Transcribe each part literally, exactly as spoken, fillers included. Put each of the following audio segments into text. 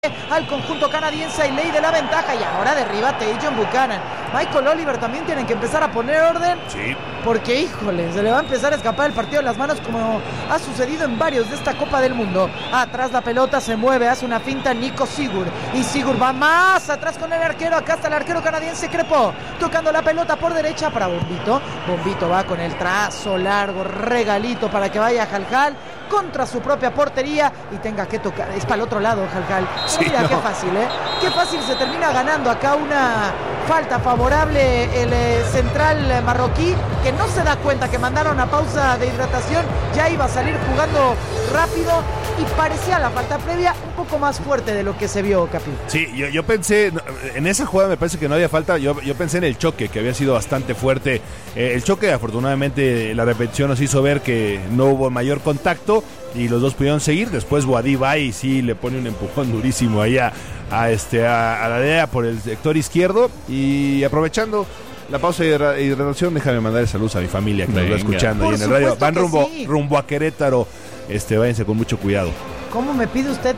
al conjunto canadiense y ley de la ventaja, y ahora derriba Tajon Buchanan. Michael Oliver también tienen que empezar a poner orden, sí, porque híjole, se le va a empezar a escapar el partido de las manos, como ha sucedido en varios de esta Copa del Mundo. Atrás la pelota se mueve, hace una finta Nico Sigurd, y Sigurd va más atrás con el arquero. Acá está el arquero canadiense Crepeau, tocando la pelota por derecha para Bombito. Bombito va con el trazo largo, regalito para que vaya Jaljal contra su propia portería y tenga que tocar. Es para el otro lado, Jaljal. Sí, mira, no. qué fácil, ¿eh? Qué fácil se termina ganando acá una falta favorable el eh, central marroquí, que no se da cuenta que mandaron a pausa de hidratación, ya iba a salir jugando rápido y parecía la falta previa un poco más fuerte de lo que se vio, Capi. Sí, yo, yo pensé, en esa jugada me parece que no había falta, yo, yo pensé en el choque, que había sido bastante fuerte. Eh, el choque, afortunadamente, la repetición nos hizo ver que no hubo mayor contacto y los dos pudieron seguir. Después Boadí va y sí le pone un empujón durísimo ahí a, a, este, a, a la D E A por el sector izquierdo. Y aprovechando la pausa de hidratación, déjame mandar saludos a mi familia que Venga. nos va escuchando Por ahí en el radio. Van rumbo, sí. rumbo a Querétaro. Este, váyanse con mucho cuidado. ¿Cómo me pide usted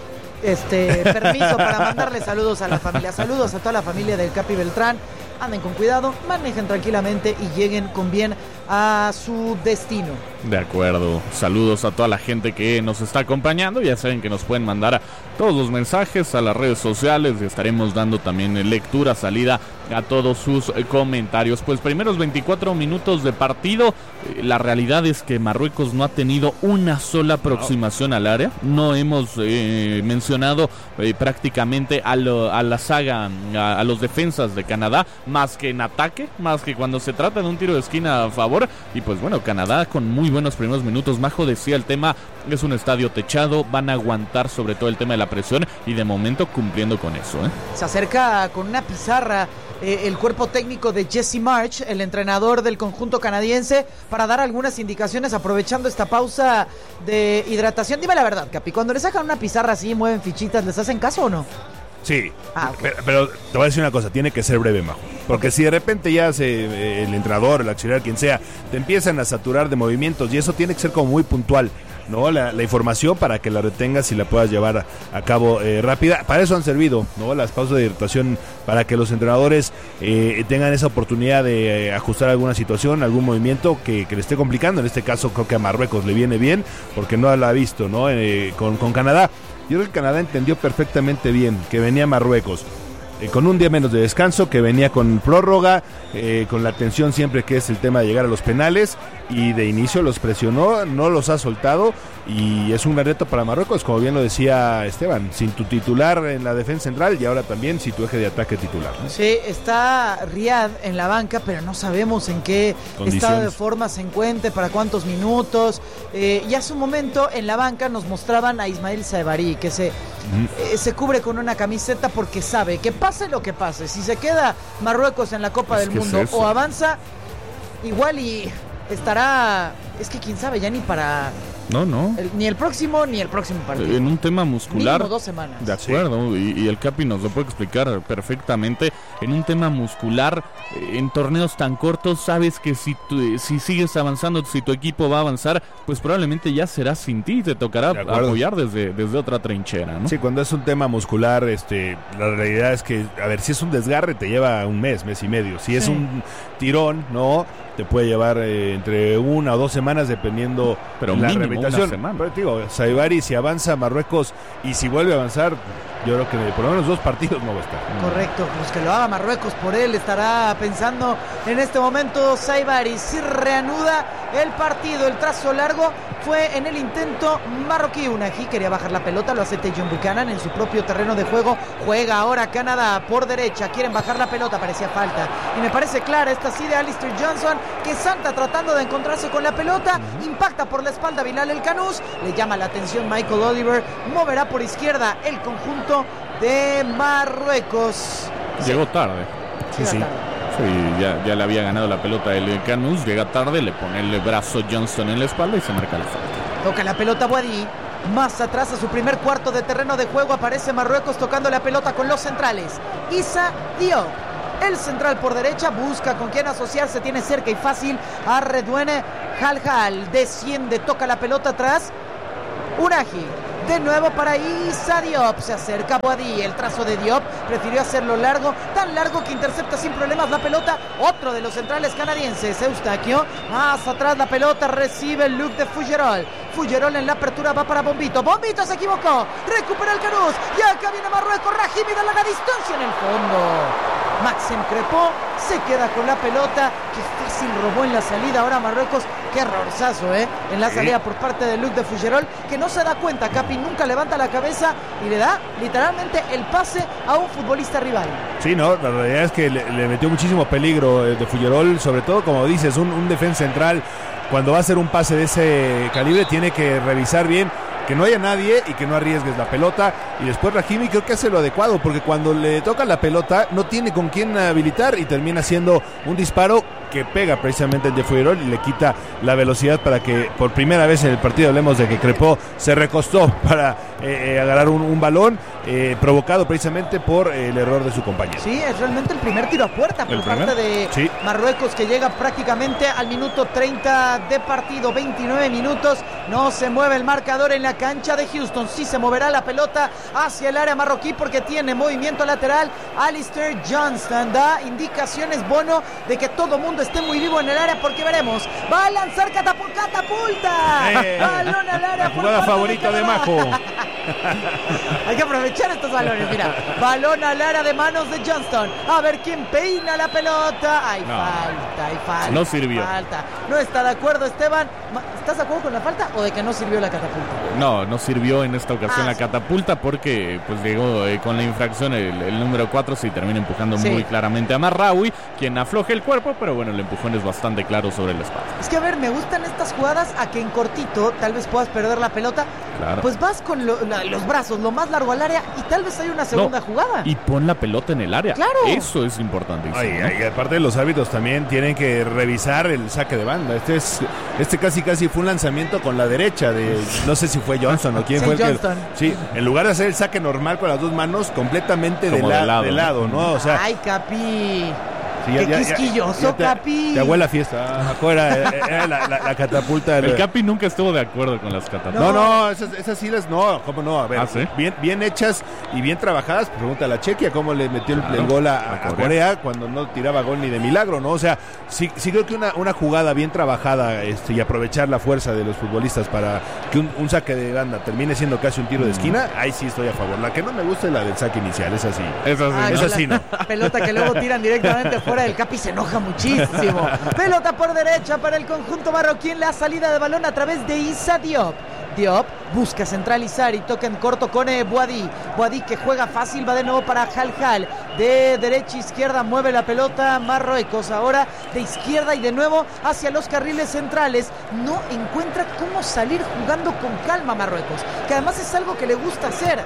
este permiso para mandarle saludos a la familia? Saludos a toda la familia del Capi Beltrán. Anden con cuidado, manejen tranquilamente y lleguen con bien a su destino. De acuerdo, saludos a toda la gente que nos está acompañando. Ya saben que nos pueden mandar a todos los mensajes a las redes sociales y estaremos dando también lectura, salida a todos sus comentarios. Pues primeros veinticuatro minutos de partido, la realidad es que Marruecos no ha tenido una sola aproximación al área. No hemos eh, mencionado eh, prácticamente a, lo, a la saga, a, a los defensas de Canadá, más que en ataque, más que cuando se trata de un tiro de esquina a favor. Y pues bueno, Canadá con muy buenos primeros minutos. Majo decía, el tema es un estadio techado, van a aguantar sobre todo el tema de la presión y de momento cumpliendo con eso, ¿eh? Se acerca con una pizarra eh, el cuerpo técnico de Jesse March, el entrenador del conjunto canadiense, para dar algunas indicaciones aprovechando esta pausa de hidratación. Dime la verdad, Capi, cuando le sacan una pizarra así, mueven fichitas, ¿les hacen caso o no? Sí, ah, okay. pero, pero te voy a decir una cosa, tiene que ser breve, Majo. Porque okay. si de repente ya se, eh, el entrenador, el auxiliar, quien sea, te empiezan a saturar de movimientos, y eso tiene que ser como muy puntual, ¿no? La, la información para que la retengas y la puedas llevar a, a cabo eh, rápida. Para eso han servido, ¿no? Las pausas de hidratación, para que los entrenadores eh, tengan esa oportunidad de eh, ajustar alguna situación, algún movimiento que, que le esté complicando. En este caso creo que a Marruecos le viene bien, porque no la ha visto, ¿no? Eh, con, con Canadá. Yo creo que Canadá entendió perfectamente bien que venía Marruecos eh, con un día menos de descanso, que venía con prórroga, eh, con la tensión siempre que es el tema de llegar a los penales, y de inicio los presionó, no los ha soltado, y es un gran reto para Marruecos, como bien lo decía Esteban, sin tu titular en la defensa central y ahora también sin tu eje de ataque titular, ¿no? Sí, está Riyad en la banca, pero no sabemos en qué estado de forma se encuentre, para cuántos minutos. Eh, y hace un momento en la banca nos mostraban a Ismael Saibari, que se, uh-huh. eh, se cubre con una camiseta porque sabe que pase lo que pase, si se queda Marruecos en la Copa es del Mundo es o avanza, igual y estará, es que quién sabe, ya ni para... No, no. El, ni el próximo, ni el próximo partido. En un tema muscular. Mínimo dos semanas. De acuerdo, sí. y, y el Capi nos lo puede explicar perfectamente. En un tema muscular, en torneos tan cortos, sabes que si, tu, si sigues avanzando, si tu equipo va a avanzar, pues probablemente ya será sin ti, te tocará apoyar desde, desde otra trinchera, ¿no? Sí, cuando es un tema muscular, este, la realidad es que, a ver, si es un desgarre te lleva un mes, mes y medio. Si es sí. un tirón, ¿no? Te puede llevar eh, entre una o dos semanas dependiendo Pero la mínimo rehabilitación. Una semana. Pero digo, Saibari, si avanza Marruecos y si vuelve a avanzar, yo creo que por lo menos dos partidos no va a estar. Correcto, pues que lo haga Marruecos por él, estará pensando en este momento Saibari. Si reanuda el partido, el trazo largo fue en el intento marroquí. Unahi quería bajar la pelota, lo hace Tajon Buchanan en su propio terreno de juego. Juega ahora Canadá por derecha, quieren bajar la pelota, parecía falta. Y me parece clara esta sí de Alistair Johnson, que salta tratando de encontrarse con la pelota, uh-huh. impacta por la espalda Bilal El Kanous, le llama la atención Michael Oliver, moverá por izquierda el conjunto de Marruecos. Llegó tarde. Sí, sí. Tarde. Sí, ya, ya le había ganado la pelota el Kanous, llega tarde, le pone el brazo Johnson en la espalda y se marca la falta. Toca la pelota Boadí, más atrás a su primer cuarto de terreno de juego aparece Marruecos tocando la pelota con los centrales. Issa Diop, el central por derecha, busca con quién asociarse, tiene cerca y fácil a Redouane Jaljal, desciende, toca la pelota atrás. Unahi de nuevo para Issa Diop, se acerca Boadí, el trazo de Diop, prefirió hacerlo largo, tan largo que intercepta sin problemas la pelota, otro de los centrales canadienses, Eustaquio, más atrás la pelota, recibe el look de Fougerol, Fougerol en la apertura va para Bombito, Bombito se equivocó, recupera el Caruz, y acá viene Marruecos, Rahimi de larga distancia en el fondo. Maxime Crépeau se queda con la pelota, que fácil robó en la salida ahora Marruecos, qué errorzazo, ¿eh? En la salida por parte de Luc de Fougerol, que no se da cuenta, Capi nunca levanta la cabeza y le da literalmente el pase a un futbolista rival. Sí, no, la realidad es que le, le metió muchísimo peligro eh, de Fougerol, sobre todo como dices, un, un defensa central, cuando va a hacer un pase de ese calibre tiene que revisar bien que no haya nadie y que no arriesgues la pelota, y después Rahimi creo que hace lo adecuado, porque cuando le toca la pelota no tiene con quién habilitar y termina haciendo un disparo que pega precisamente el de Fougerol y le quita la velocidad para que por primera vez en el partido hablemos de que Crépeau se recostó para eh, eh, agarrar un, un balón eh, provocado precisamente por eh, el error de su compañero. Sí, es realmente el primer tiro a puerta por ¿El parte primer? de Sí. Marruecos, que llega prácticamente al minuto treinta de partido, veintinueve minutos, no se mueve el marcador en la cancha de Houston, sí se moverá la pelota hacia el área marroquí porque tiene movimiento lateral. Alistair Johnston da indicaciones Bono de que todo mundo esté muy vivo en el área, porque veremos, va a lanzar catapul- catapulta, eh, balón al área, la jugada favorita de, de Majo. Hay que aprovechar estos balones, mira, balón al área de manos de Johnston, a ver quién peina la pelota, hay No. falta, hay falta, No sirvió. falta. No está de acuerdo Esteban, ¿estás de acuerdo con la falta o de que no sirvió la catapulta? No, no sirvió en esta ocasión Ah, la sí. catapulta porque pues llegó eh, con la infracción el, el número cuatro, se termina empujando Sí. muy claramente a Marraoui, quien afloja el cuerpo, pero bueno, el empujón es bastante claro sobre la espalda. Es que a ver, me gustan estas jugadas a que en cortito tal vez puedas perder la pelota, Claro. pues vas con lo- la- los brazos lo más largo al área y tal vez hay una segunda No, jugada. Y pon la pelota en el área. Claro. Eso es importante. Ay, ¿no? ay, aparte los árbitros también tienen que revisar el saque de banda. Este es este casi casi fue un lanzamiento con la derecha de, no sé si fue Johnson o quién Sí, fue el Johnston. que, sí, en lugar de hacer el saque normal con las dos manos, completamente de, Como la- de lado, de ¿no? lado, ¿no? O sea, Ay, Capi. sí, qué quisquilloso, te, Capi. te abuela fiesta. Afuera era la, la- la catapulta. El Capi nunca estuvo de acuerdo con las catapultas. No, no, esas, esas sí las no, cómo no, a ver, ¿Ah, sí? bien, bien hechas y bien trabajadas. Pregunta a la Chequia cómo le metió el, Claro, el gol a, a a Corea. Corea cuando no tiraba gol ni de milagro, ¿no? O sea, sí, sí creo que una, una jugada bien trabajada este, y aprovechar la fuerza de los futbolistas para que un, un saque de banda termine siendo casi un tiro de esquina, ahí sí estoy a favor. La que no me gusta es la del saque inicial, es así. Eso sí. Ay, Eso la sí, no. Pelota que luego tiran directamente fuera del Capi, se enoja muchísimo. Pelota por derecha para el conjunto marroquí en la salida de balón a través de Issa Diop. Diop busca centralizar y toca en corto con eh, Boadí. Boadí que juega fácil, va de nuevo para Halhal. De derecha a izquierda mueve la pelota Marruecos. Ahora de izquierda y de nuevo hacia los carriles centrales. No encuentra cómo salir jugando con calma Marruecos, que además es algo que le gusta hacer.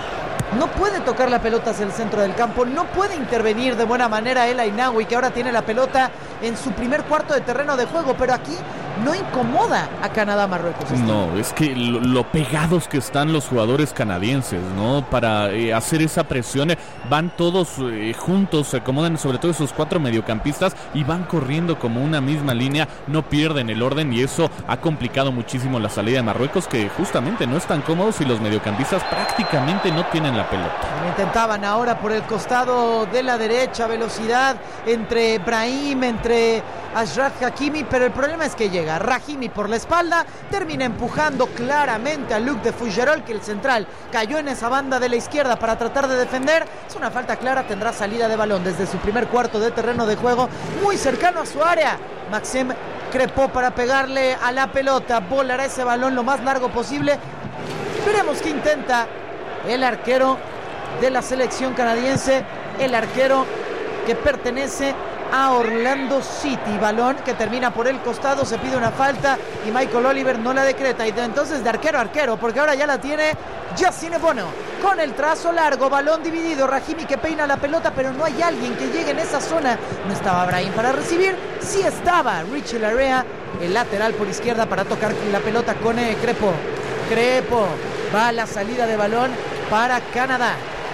No puede tocar la pelota hacia el centro del campo, no puede intervenir de buena manera El Ainaoui, que ahora tiene la pelota en su primer cuarto de terreno de juego, pero aquí no incomoda a Canadá-Marruecos. No, es que lo, lo pegados que están los jugadores canadienses, ¿no? Para eh, hacer esa presión, eh, van todos eh, juntos, se acomodan sobre todo esos cuatro mediocampistas y van corriendo como una misma línea, no pierden el orden y eso ha complicado muchísimo la salida de Marruecos, que justamente no están cómodos y los mediocampistas prácticamente no tienen la pelota. Lo intentaban ahora por el costado de la derecha, velocidad entre Brahim, entre Achraf Hakimi, pero el problema es que llega Rahimi por la espalda, termina empujando claramente a Luc de Fougerol, que el central cayó en esa banda de la izquierda para tratar de defender. Es una falta clara, tendrá salida de balón desde su primer cuarto de terreno de juego, muy cercano a su área. Maxime Crépeau para pegarle a la pelota, volará ese balón lo más largo posible. Veremos qué intenta el arquero de la selección canadiense, el arquero que pertenece a Orlando City. Balón que termina por el costado, se pide una falta y Michael Oliver no la decreta, y de entonces de arquero a arquero, porque ahora ya la tiene Yassine Bono con el trazo largo, balón dividido, Rahimi que peina la pelota, pero no hay alguien que llegue en esa zona. No estaba Brahim para recibir, sí estaba Richie Larea, el lateral por izquierda, para tocar la pelota con eh, Crépeau. Crépeau va a la salida de balón para Canadá.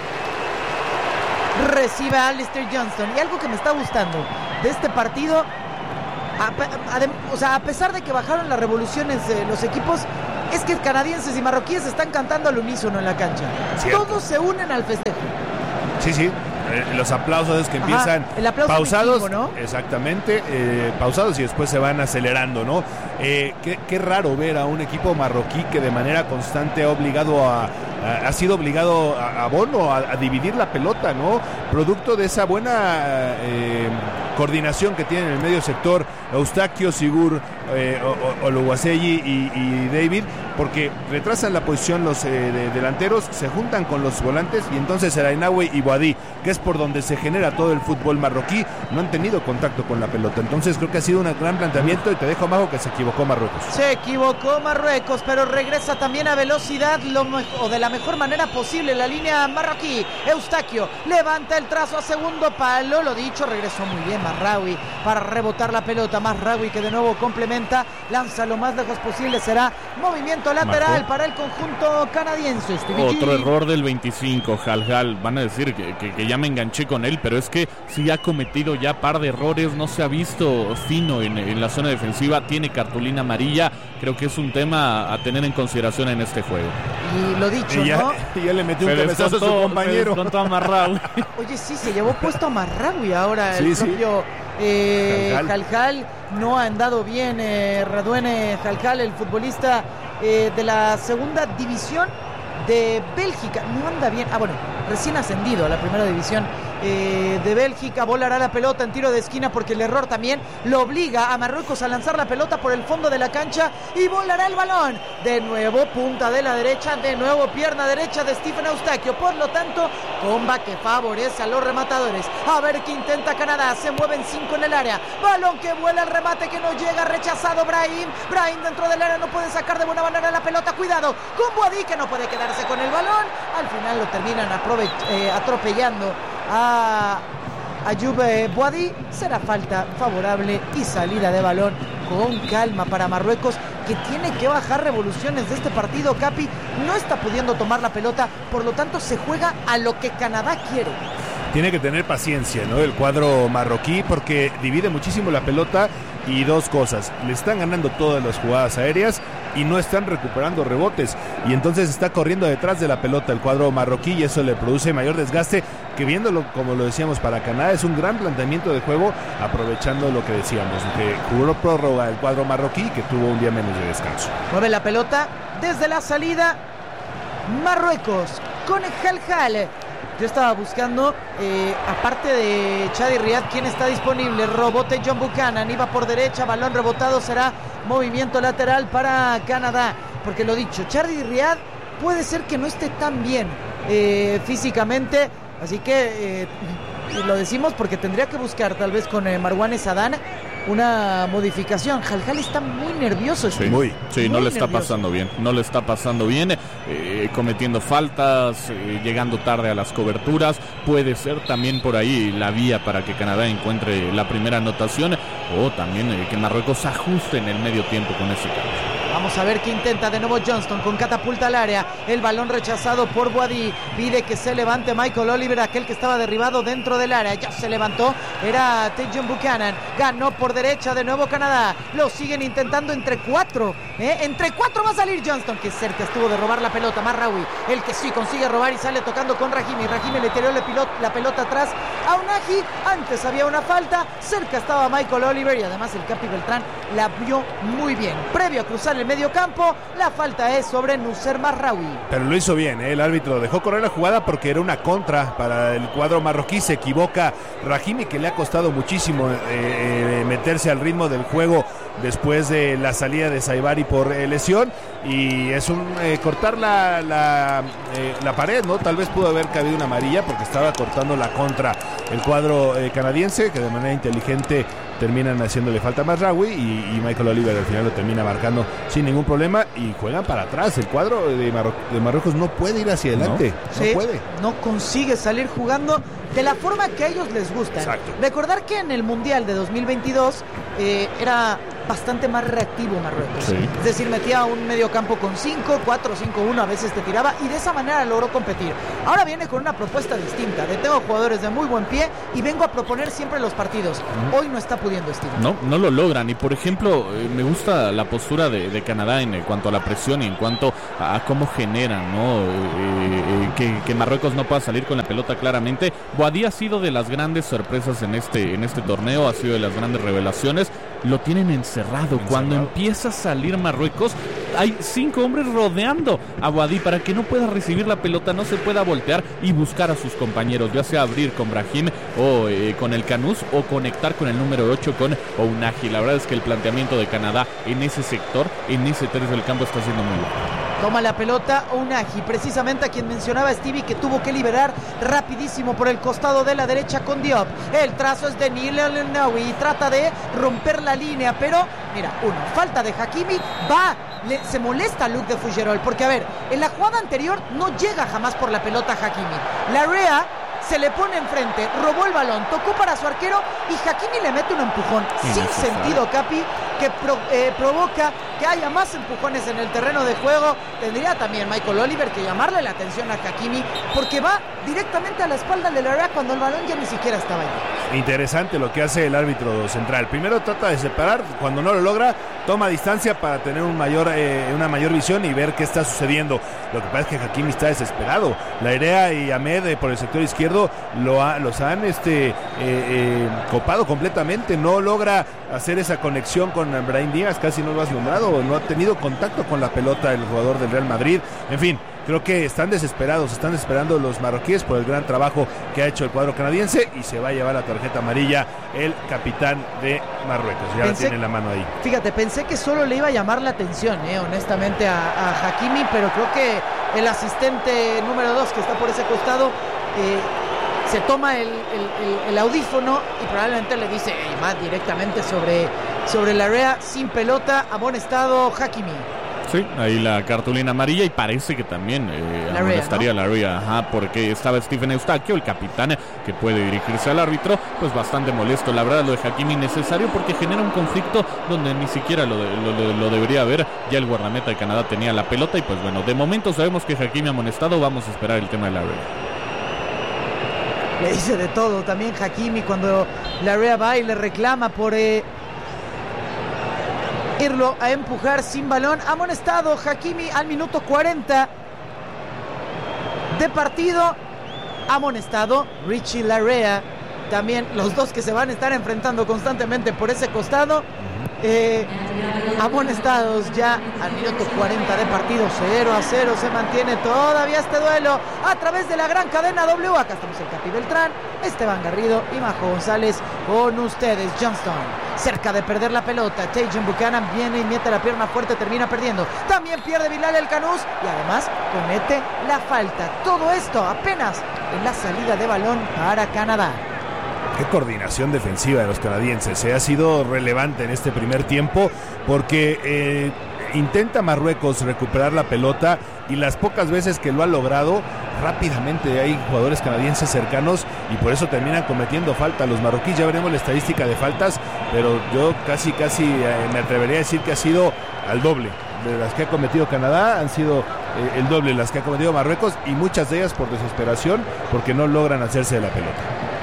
Recibe a Alistair Johnston. Y algo que me está gustando de este partido, a, a, o sea, a pesar de que bajaron las revoluciones de los equipos, es que canadienses y marroquíes están cantando al unísono en la cancha. Cierto. Todos se unen al festejo. Sí, sí. Eh, los aplausos es que Ajá, empiezan el aplauso pausados, vikingo, ¿no? Exactamente, eh, pausados y después se van acelerando, ¿no? Eh, qué, qué raro ver a un equipo marroquí que de manera constante ha obligado a, a ha sido obligado a, a Bono a, a dividir la pelota, ¿no? Producto de esa buena eh, coordinación que tiene en el medio sector Eustaquio, Sigur, eh, Oluwaseyi y, y David, porque retrasan la posición los eh, de delanteros, se juntan con los volantes y entonces El Ainaoui y Boadí, que es por donde se genera todo el fútbol marroquí, no han tenido contacto con la pelota. Entonces creo que ha sido un gran planteamiento y te dejo, Majo, que se equivocó Marruecos. Se equivocó Marruecos, pero regresa también a velocidad lo o de la mejor manera posible la línea marroquí. Eustaquio levanta el trazo a segundo palo, lo dicho, regresó muy bien Mazraoui para rebotar la pelota. Mazraoui que de nuevo complementa, lanza lo más lejos posible, será movimiento lateral Marco. para el conjunto canadiense. Otro error del veinticinco, Jal-Jal. Van a decir que, que, que ya me enganché con él, pero es que sí ha cometido ya par de errores, no se ha visto fino en, en la zona defensiva, tiene cartulina amarilla, creo que es un tema a tener en consideración en este juego. Y lo dicho, Y ya, ¿no? y ya le metió un Se cabezazo a su descontó- compañero. se descontó a Mazraoui. Oye, sí, se llevó puesto a Mazraoui ahora Sí, el sí. propio eh, Jal-Jal. Jal-Jal. No ha andado bien eh, Raduene Jal-Jal, el futbolista eh, de la segunda división de Bélgica. No anda bien. Ah, bueno, recién ascendido a la primera división eh, de Bélgica. Volará la pelota en tiro de esquina porque el error también lo obliga a Marruecos a lanzar la pelota por el fondo de la cancha y volará el balón. De nuevo punta de la derecha, de nuevo pierna derecha de Stephen Eustaquio. Por lo tanto, comba que favorece a los rematadores. A ver qué intenta Canadá. Se mueven cinco en el área. Balón que vuela, el remate que no llega. Rechazado Brahim. Brahim dentro del área no puede sacar de buena manera la pelota. Cuidado con Boadí que no puede quedarse con el balón. Al final lo terminan aprove- eh, atropellando a Ayoub eh, Boadí. Será falta favorable y salida de balón con calma para Marruecos, que tiene que bajar revoluciones de este partido. Capi no está pudiendo tomar la pelota, por lo tanto se juega a lo que Canadá quiere. Tiene que tener paciencia, ¿no? El cuadro marroquí, porque divide muchísimo la pelota y dos cosas, le están ganando todas las jugadas aéreas y no están recuperando rebotes, y entonces está corriendo detrás de la pelota el cuadro marroquí y eso le produce mayor desgaste, que viéndolo, como lo decíamos, para Canadá es un gran planteamiento de juego, aprovechando lo que decíamos, que jugó prórroga el cuadro marroquí, que tuvo un día menos de descanso. Mueve la pelota desde la salida Marruecos con Jal-Jal. Yo estaba buscando, eh, aparte de Chadi Riyad, quién está disponible. Rebote John Buchanan, iba por derecha, balón rebotado, será movimiento lateral para Canadá. Porque lo dicho, Chadi Riyad puede ser que no esté tan bien eh, físicamente, así que eh, lo decimos porque tendría que buscar tal vez con eh, Marwan Sadán una modificación. Jal-Jal está muy nervioso. Sí, Muy. sí, muy no le está nervioso. pasando bien, no le está pasando bien, eh, cometiendo faltas, eh, llegando tarde a las coberturas, puede ser también por ahí la vía para que Canadá encuentre la primera anotación, o también eh, que Marruecos ajuste en el medio tiempo con ese cambio. Vamos a ver qué intenta de nuevo Johnston con catapulta al área. El balón rechazado por Boadí. Pide que se levante Michael Oliver, aquel que estaba derribado dentro del área. Ya se levantó. Era Tajon Buchanan. Ganó por derecha de nuevo Canadá. Lo siguen intentando entre cuatro. ¿eh? Entre cuatro va a salir Johnston, que cerca estuvo de robar la pelota. Mazraoui, el que sí consigue robar y sale tocando con Rahimi. Rahimi le tiró la pelota, la pelota atrás a Unahi. Antes había una falta. Cerca estaba Michael Oliver y además el Capi Beltrán la vio muy bien. Previo a cruzar el medio campo, la falta es sobre Nusser Mazraoui. Pero lo hizo bien, ¿eh? El árbitro dejó correr la jugada porque era una contra para el cuadro marroquí. Se equivoca Rahimi, que le ha costado muchísimo eh, eh, meterse al ritmo del juego después de la salida de Saibari por eh, lesión, y es un eh, cortar la, la, eh, la pared, ¿no? Tal vez pudo haber cabido una amarilla porque estaba cortando la contra el cuadro eh, canadiense, que de manera inteligente terminan haciéndole falta a Mazraoui, y, y Michael Oliver al final lo termina marcando sin ningún problema y juegan para atrás. El cuadro de, Marro- de Marruecos no puede ir hacia adelante, no, Sí, no puede. no consigue salir jugando de la forma que a ellos les gusta. Exacto. Recordar que en el Mundial de dos mil veintidós eh, era bastante más reactivo Marruecos. Sí. Es decir, metía un mediocampo con cinco, cuatro, cinco, uno, a veces te tiraba y de esa manera logró competir. Ahora viene con una propuesta distinta, de tengo jugadores de muy buen pie y vengo a proponer siempre los partidos. Hoy no está pudiendo Steve. No, no lo logran. Y por ejemplo, eh, me gusta la postura de, de Canadá en, en cuanto a la presión y en cuanto a, a cómo generan, ¿no? Eh, eh, que, que Marruecos no pueda salir con la pelota claramente. Boadí ha sido de las grandes sorpresas en este, en este torneo, ha sido de las grandes revelaciones. Lo tienen encerrado. encerrado. Cuando empieza a salir Marruecos, hay cinco hombres rodeando a Boadí para que no pueda recibir la pelota, no se pueda voltear y buscar a sus compañeros, ya sea abrir con Brahim o eh, con el Canús o conectar con el número ocho con Ounahi. La verdad es que el planteamiento de Canadá en ese sector, en ese tercio del campo, está siendo muy bueno. Toma la pelota Ounahi, precisamente a quien mencionaba Stevie, que tuvo que liberar rapidísimo por el costado de la derecha con Diop. El trazo es de Neil El-Nawi y trata de romper la línea, pero mira, uno, falta de Hakimi, va, le, se molesta Luc de Fougerolles, porque a ver, en la jugada anterior no llega jamás por la pelota Hakimi. Larrea se le pone enfrente, robó el balón, tocó para su arquero y Hakimi le mete un empujón sin sentido, Capi, que pro, eh, provoca que haya más empujones en el terreno de juego. Tendría también Michael Oliver que llamarle la atención a Hakimi, porque va directamente a la espalda de Larrea cuando el balón ya ni siquiera estaba ahí. Interesante lo que hace el árbitro central. Primero trata de separar, cuando no lo logra, toma distancia para tener un mayor, eh, una mayor visión y ver qué está sucediendo. Lo que pasa es que Hakimi está desesperado. Larrea y Ahmed eh, por el sector izquierdo lo ha, los han este, eh, eh, copado completamente. No logra hacer esa conexión con Brahim Díaz, casi no lo has nombrado, no ha tenido contacto con la pelota el jugador del Real Madrid. En fin, creo que están desesperados, están esperando los marroquíes por el gran trabajo que ha hecho el cuadro canadiense y se va a llevar la tarjeta amarilla el capitán de Marruecos. Ya pensé, la tiene en la mano ahí. Fíjate, pensé que solo le iba a llamar la atención, eh, honestamente, a, a Hakimi, pero creo que el asistente número dos que está por ese costado eh, se toma el, el, el, el audífono y probablemente le dice hey, más directamente sobre, sobre Larrea, sin pelota, amonestado Hakimi. Sí, ahí la cartulina amarilla y parece que también eh, amonestaría ¿no? a Larrea, ajá, porque estaba Stephen Eustaquio, el capitán que puede dirigirse al árbitro, pues bastante molesto. La verdad, lo de Hakimi innecesario porque genera un conflicto donde ni siquiera lo, lo, lo, lo debería haber. Ya el guardameta de Canadá tenía la pelota y pues bueno, de momento sabemos que Hakimi amonestado, vamos a esperar el tema de Larrea. Le dice de todo también Hakimi cuando Larrea va y le reclama por eh, irlo a empujar sin balón. Amonestado Hakimi al minuto cuarenta de partido. Amonestado Richie Larrea. También los dos que se van a estar enfrentando constantemente por ese costado. Eh, amonestados ya al minuto cuarenta de partido. Cero a cero se mantiene todavía este duelo a través de la gran cadena W. Acá estamos el Capi Beltrán, Esteban Garrido y Majo González con ustedes. Johnston cerca de perder la pelota. Tajon Buchanan viene y mete la pierna fuerte, termina perdiendo. También pierde Bilal El Canús y además comete la falta. Todo esto apenas en la salida de balón para Canadá. Qué coordinación defensiva de los canadienses, eh. ha sido relevante en este primer tiempo porque eh, intenta Marruecos recuperar la pelota y las pocas veces que lo ha logrado, rápidamente hay jugadores canadienses cercanos y por eso terminan cometiendo falta. Los marroquíes, ya veremos la estadística de faltas, pero yo casi casi eh, me atrevería a decir que ha sido al doble. De las que ha cometido Canadá han sido eh, el doble las que ha cometido Marruecos y muchas de ellas por desesperación porque no logran hacerse de la pelota.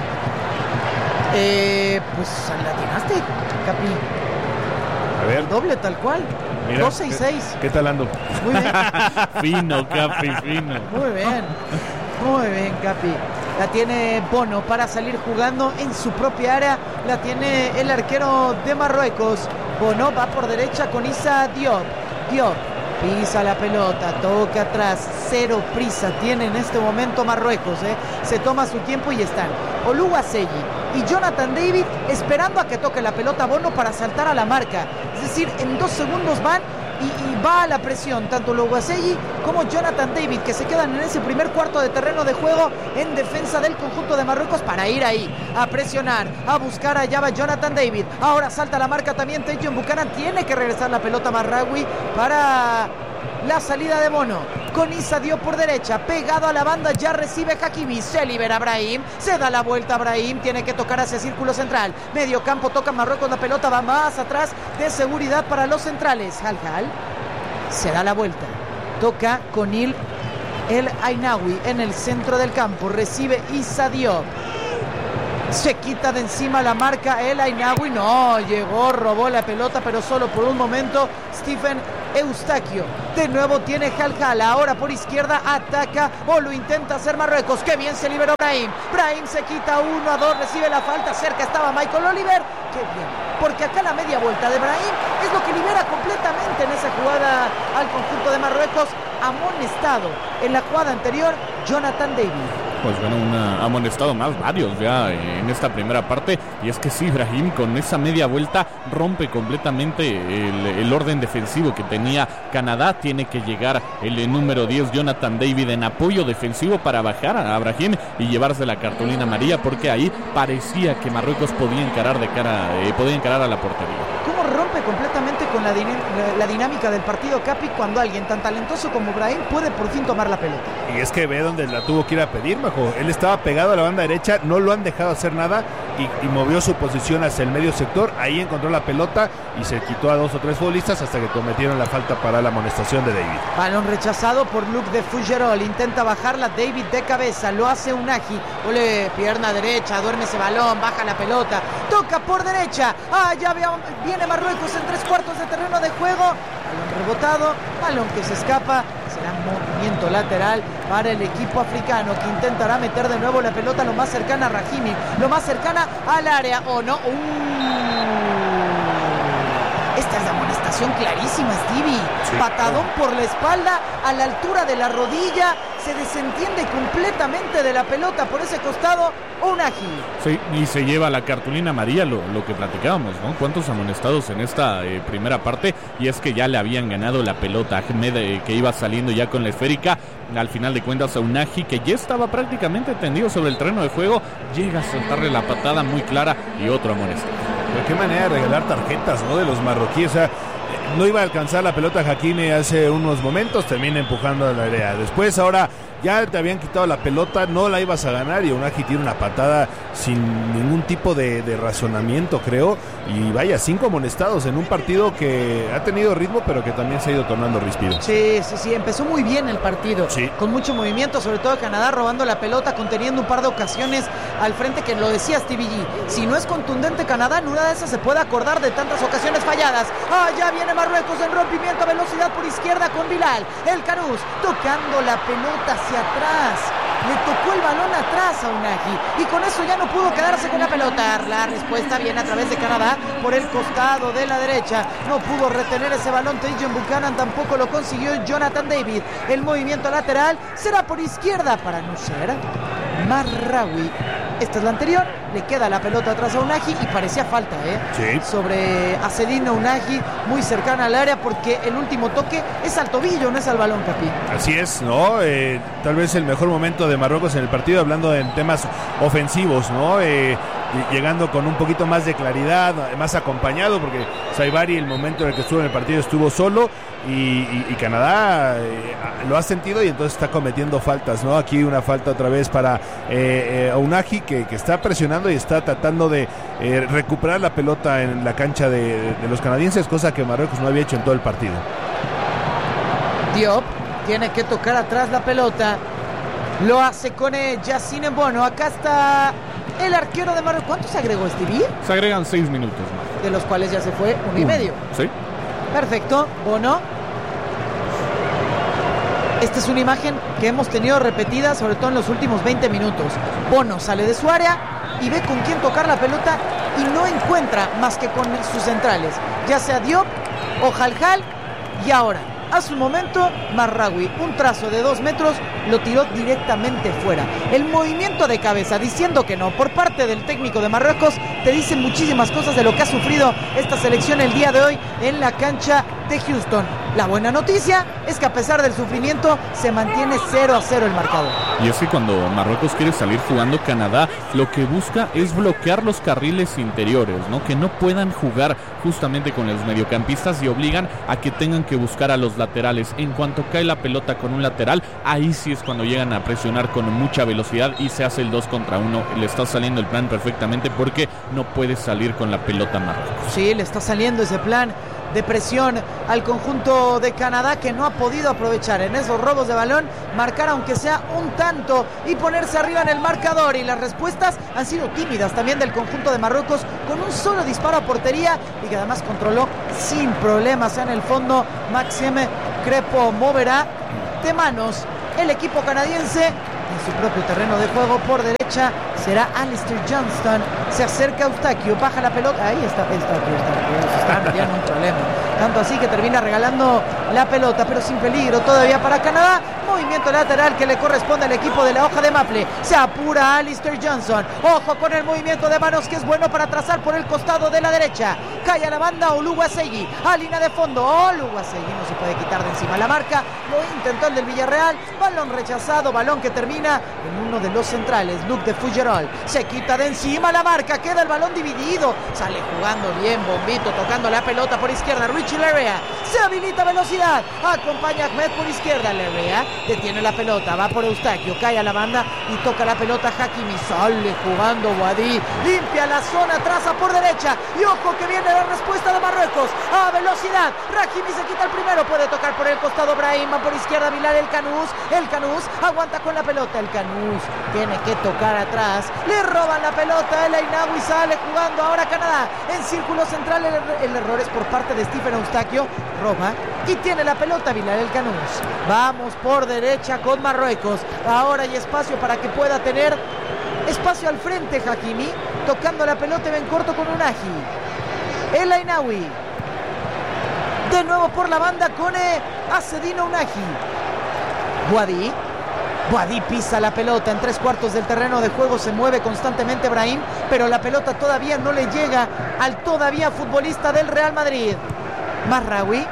Eh, pues latinaste, Capi. A ver. El doble tal cual. Mira, doce y seis. ¿Qué tal ando? Muy bien. Fino, Capi, fino. Muy bien. Muy bien, Capi. La tiene Bono para salir jugando en su propia área. La tiene el arquero de Marruecos. Bono va por derecha con Issa Diop. Diop pisa la pelota, toca atrás, cero prisa tiene en este momento Marruecos, ¿eh? Se toma su tiempo y están Oluwaseyi y Jonathan David esperando a que toque la pelota Bono para saltar a la marca. Es decir, en dos segundos van y, y va a la presión tanto Oluwaseyi como Jonathan David, que se quedan en ese primer cuarto de terreno de juego en defensa del conjunto de Marruecos para ir ahí, a presionar, a buscar. Allá va Jonathan David, ahora salta la marca también Tajon Buchanan, tiene que regresar la pelota Marraoui para la salida de Bono con Issa Diop por derecha, pegado a la banda, ya recibe Hakimi, se libera Brahim, se da la vuelta a Brahim, tiene que tocar hacia círculo central, medio campo, toca Marruecos, la pelota va más atrás, de seguridad para los centrales. Hal Hal se da la vuelta, toca con Il El Ainaoui en el centro del campo, recibe Issa Diop, se quita de encima la marca El Ainaoui, no, llegó, robó la pelota, pero solo por un momento. Stephen Eustaquio, de nuevo tiene Hal Hal, ahora por izquierda ataca o lo intenta hacer Marruecos, que bien se liberó Brahim, Brahim se quita uno a dos, recibe la falta, cerca estaba Michael Oliver, qué bien, porque acá la media vuelta de Brahim es lo que libera completamente en esa jugada al conjunto de Marruecos, amonestado en la jugada anterior Jonathan David. Pues bueno, una amonestado más, varios ya en esta primera parte, y es que sí, Brahim con esa media vuelta rompe completamente el, el orden defensivo que tenía Canadá. Tiene que llegar el número diez, Jonathan David, en apoyo defensivo para bajar a Brahim y llevarse la cartulina amarilla, porque ahí parecía que Marruecos podía encarar de cara, eh, podía encarar a la portería. ¿Cómo rompe completamente con la, din- la dinámica del partido, Capi, cuando alguien tan talentoso como Brahim puede por fin tomar la pelota? Y es que ve donde la tuvo que ir a pedir, Majo. Él estaba pegado a la banda derecha, no lo han dejado hacer nada y, y movió su posición hacia el medio sector. Ahí encontró la pelota y se quitó a dos o tres futbolistas hasta que cometieron la falta para la amonestación de David. Balón rechazado por Luc de Fougerolles, intenta bajarla David de cabeza, lo hace Unagi, ole, pierna derecha, duerme ese balón, baja la pelota, toca por derecha, ah, ya viene Marruecos en tres cuartos de terreno de juego, balón rebotado, balón que se escapa, será movimiento lateral para el equipo africano que intentará meter de nuevo la pelota lo más cercana a Rahimi, lo más cercana al área, o oh, no, uh. Esta es la amonestación clarísima, Stevie. Sí, patadón claro. Por la espalda, a la altura de la rodilla, se desentiende completamente de la pelota por ese costado, Unagi. Sí, y se lleva la cartulina amarilla, lo, lo que platicábamos, ¿no? ¿Cuántos amonestados en esta eh, primera parte? Y es que ya le habían ganado la pelota a Ahmed, eh, que iba saliendo ya con la esférica. Al final de cuentas a Unagi, que ya estaba prácticamente tendido sobre el terreno de juego, llega a soltarle la patada muy clara y otro amonestado. De qué manera de regalar tarjetas, ¿no? De los marroquíes. O sea, no iba a alcanzar la pelota Hakimi hace unos momentos, termina empujando a la área. Después, ahora ya te habían quitado la pelota, no la ibas a ganar y Unagi tiene una patada sin ningún tipo de, de razonamiento, creo. Y vaya, cinco amonestados en un partido que ha tenido ritmo, pero que también se ha ido tornando ríspido. Sí, sí, sí, empezó muy bien el partido, sí, con mucho movimiento, sobre todo Canadá robando la pelota, conteniendo un par de ocasiones al frente, que lo decía Stevie G. Si no es contundente Canadá, en una de esas se puede acordar de tantas ocasiones falladas. Ah, ya viene Marruecos en rompimiento, velocidad por izquierda con Bilal, el Caruz, tocando la pelota hacia atrás. Le tocó el balón atrás a Unagi y con eso ya no pudo quedarse con la pelota. La respuesta viene a través de Canadá por el costado de la derecha. No pudo retener ese balón Tajon Buchanan, tampoco lo consiguió Jonathan David. El movimiento lateral será por izquierda para Nusser Marraoui. Esta es la anterior, le queda la pelota atrás a Unagi y parecía falta, ¿eh? Sí. Sobre Acedino Unagi, muy cercana al área, porque el último toque es al tobillo, no es al balón, Capi. Así es, ¿no? Eh, tal vez el mejor momento de Marruecos en el partido, hablando en temas ofensivos, ¿no? Eh, llegando con un poquito más de claridad, más acompañado, porque Saibari, el momento en el que estuvo en el partido, estuvo solo y, y, y Canadá eh, lo ha sentido y entonces está cometiendo faltas, ¿no? Aquí una falta otra vez para eh, eh, Unagi, que, que está presionando y está tratando de eh, recuperar la pelota en la cancha de, de los canadienses, cosa que Marruecos no había hecho en todo el partido. Diop tiene que tocar atrás la pelota, lo hace con Yassine Bono. Acá está el arquero de Marruecos. ¿Cuánto se agregó, Stevie? Se agregan seis minutos más, de los cuales ya se fue uno y medio. Sí. Perfecto, Bono. Esta es una imagen que hemos tenido repetida, sobre todo en los últimos veinte minutos. Bono sale de su área y ve con quién tocar la pelota y no encuentra más que con sus centrales, ya sea Diop o Hal Hal. Y ahora, hace un momento, Marraoui, un trazo de dos metros, lo tiró directamente fuera. El movimiento de cabeza diciendo que no por parte del técnico de Marruecos te dice muchísimas cosas de lo que ha sufrido esta selección el día de hoy en la cancha de Houston. La buena noticia es que a pesar del sufrimiento se mantiene cero a cero el marcador. Y es que cuando Marruecos quiere salir jugando, Canadá lo que busca es bloquear los carriles interiores, ¿no? Que no puedan jugar justamente con los mediocampistas y obligan a que tengan que buscar a los laterales. En cuanto cae la pelota con un lateral, ahí sí es cuando llegan a presionar con mucha velocidad y se hace el dos contra uno. Le está saliendo el plan perfectamente porque no puede salir con la pelota Marruecos. Sí, le está saliendo ese plan de presión al conjunto de Canadá, que no ha podido aprovechar en esos robos de balón, marcar aunque sea un tanto y ponerse arriba en el marcador. Y las respuestas han sido tímidas también del conjunto de Marruecos, con un solo disparo a portería y que además controló sin problemas en el fondo. Maxime Crepo moverá de manos el equipo canadiense en su propio terreno de juego. Por derecha será Alistair Johnston, se acerca Eustaquio, baja la pelota, ahí está Eustaquio, Eustaquio, se está metiendo un problema, tanto así que termina regalando la pelota, pero sin peligro todavía para Canadá. Movimiento lateral que le corresponde al equipo de la hoja de Maple. Se apura Alistair Johnson. Ojo con el movimiento de manos, que es bueno para trazar por el costado de la derecha. Cae a la banda Oluwaseyi, a línea de fondo. Oluwaseyi no se puede quitar de encima la marca. Lo intentó el del Villarreal. Balón rechazado, balón que termina en uno de los centrales, Luc de Fougerolles. Se quita de encima la marca, queda el balón dividido. Sale jugando bien Bombito, tocando la pelota por izquierda. Richie Lerea se habilita velocidad. Acompaña a Ahmed por izquierda. Lerea detiene la pelota, va por Eustaquio, cae a la banda y toca la pelota Hakimi. Sale jugando Boadí, limpia la zona, traza por derecha y ojo que viene la respuesta de Marruecos a velocidad. Hakimi se quita el primero, puede tocar por el costado Brahim, va por izquierda Bilal El Canous. El Canous aguanta con la pelota, el Canous tiene que tocar atrás, le roban la pelota, el Ainaoui sale jugando ahora Canadá en círculo central. El, el error es por parte de Stephen Eustaquio, roba y tiene la pelota Bilal El Canous. Vamos por derecha con Marruecos, ahora hay espacio para que pueda tener espacio al frente Hakimi, tocando la pelota y ven corto con Unahi. El Ainaoui de nuevo por la banda con Acedino Unahi. Boadí Boadí pisa la pelota en tres cuartos del terreno de juego, se mueve constantemente Brahim, pero la pelota todavía no le llega al todavía futbolista del Real Madrid. Mazraoui.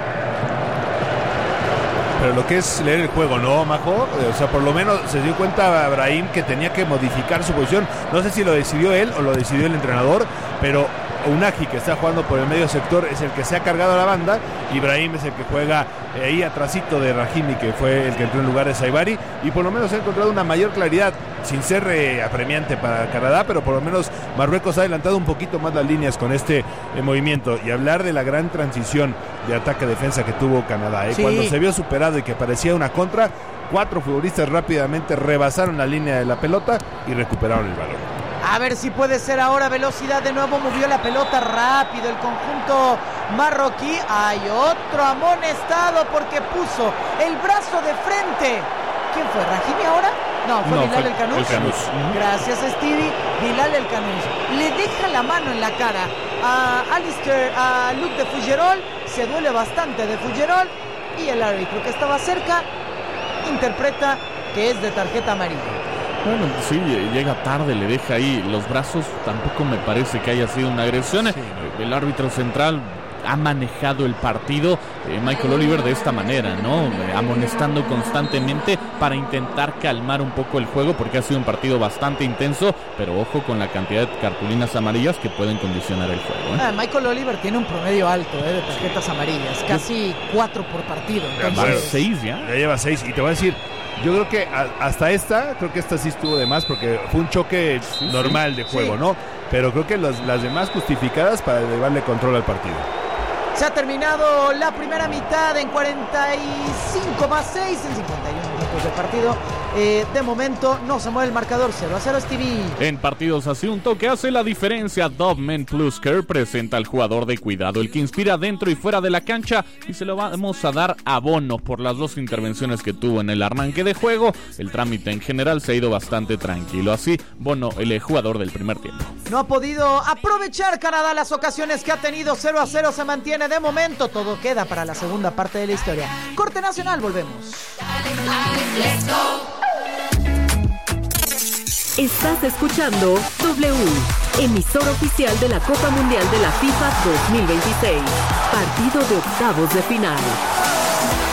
Pero lo que es leer el juego, ¿no, Majo? O sea, por lo menos se dio cuenta Brahim que tenía que modificar su posición. No sé si lo decidió él o lo decidió el entrenador, pero Unahi, que está jugando por el medio sector, es el que se ha cargado a la banda, y Brahim es el que juega ahí atrasito de Rahimi, que fue el que entró en lugar de Saibari, y por lo menos ha encontrado una mayor claridad, sin ser eh, apremiante para Canadá, pero por lo menos Marruecos ha adelantado un poquito más las líneas con este eh, movimiento. Y hablar de la gran transición de ataque-defensa que tuvo Canadá, eh, sí. Cuando se vio superado y que parecía una contra, cuatro futbolistas rápidamente rebasaron la línea de la pelota y recuperaron el balón. A ver si puede ser ahora velocidad. De nuevo movió la pelota rápido el conjunto marroquí. Hay otro amonestado porque puso el brazo de frente. ¿Quién fue? ¿Rahimi ahora? No, fue no, Bilal fue El Canous. El Canous. Gracias, Stevie. Bilal El Canous le deja la mano en la cara a Alistair, a Luc de Fougerolles. Se duele bastante de Fougerolles y el árbitro, que estaba cerca, interpreta que es de tarjeta amarilla. Bueno, sí, llega tarde, le deja ahí los brazos. Tampoco me parece que haya sido una agresión. Sí. El árbitro central ha manejado el partido, eh, Michael Oliver, de esta manera, ¿no? Eh, amonestando constantemente para intentar calmar un poco el juego, porque ha sido un partido bastante intenso, pero ojo con la cantidad de cartulinas amarillas que pueden condicionar el juego, ¿eh? Ah, Michael Oliver tiene un promedio alto eh, de tarjetas amarillas, casi cuatro por partido. Entonces, seis ya. Ya lleva seis, y te voy a decir, yo creo que a, hasta esta, creo que esta sí estuvo de más, porque fue un choque sí, normal sí. de juego, sí. ¿no? Pero creo que los, las demás justificadas para llevarle control al partido. Se ha terminado la primera mitad en cuarenta y cinco más seis, en cincuenta y uno minutos de partido. Eh, de momento no se mueve el marcador, cero a cero Stevie. En partidos así, un toque hace la diferencia. Dove Men Plus Care presenta al jugador de cuidado, el que inspira dentro y fuera de la cancha, y se lo vamos a dar a Bono por las dos intervenciones que tuvo en el arranque de juego. El trámite en general se ha ido bastante tranquilo. Así, Bono, el jugador del primer tiempo. No ha podido aprovechar Canadá las ocasiones que ha tenido. Cero a cero se mantiene de momento. Todo queda para la segunda parte de la historia. Corte nacional, volvemos. Estás escuchando W, emisor oficial de la Copa Mundial de la FIFA dos mil veintiséis. Partido de octavos de final.